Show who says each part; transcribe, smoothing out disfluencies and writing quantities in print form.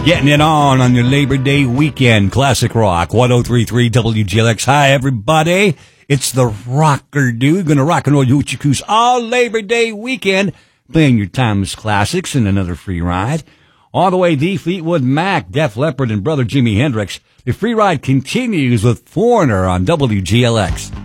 Speaker 1: Getting it on your Labor Day weekend. Classic Rock, 103.3 WGLX. Hi, everybody. It's the Rocker Dude. Gonna rock and roll you hoochie coos all Labor Day weekend. Playing your timeless classics and another free ride. All the way, the Fleetwood Mac, Def Leppard, and Brother Jimi Hendrix. The free ride continues with Foreigner on WGLX.